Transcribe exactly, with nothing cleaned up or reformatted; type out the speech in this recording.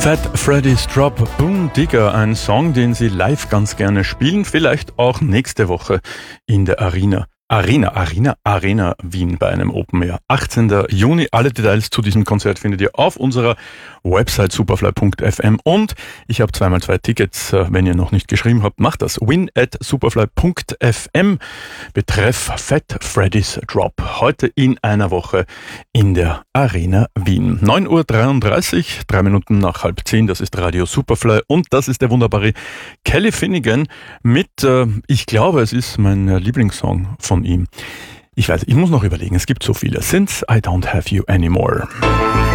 Fat Freddy's Drop Boom Digger, ein Song, den Sie live ganz gerne spielen, vielleicht auch nächste Woche in der Arena. Arena, Arena, Arena Wien bei einem Open Air. achtzehnten Juni. Alle Details zu diesem Konzert findet ihr auf unserer Website superfly punkt f m und ich habe zweimal zwei Tickets. Wenn ihr noch nicht geschrieben habt, macht das. win at superfly punkt f m. Betreff Fat Freddy's Drop. Heute in einer Woche in der Arena Wien. neun Uhr dreiunddreißig, drei Minuten nach halb zehn. Das ist Radio Superfly und das ist der wunderbare Kelly Finnegan mit, äh, ich glaube, es ist mein Lieblingssong von ihm. Ich weiß, ich muss noch überlegen, es gibt so viele. Since I Don't Have You Anymore.